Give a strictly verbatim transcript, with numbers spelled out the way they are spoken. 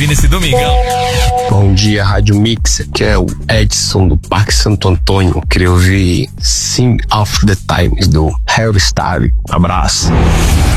ouvir nesse domingão. Bom dia, Rádio Mix, que é o Edson do Parque Santo Antônio. Queria ouvir Sing of the Times do Harry Styles. Abraço.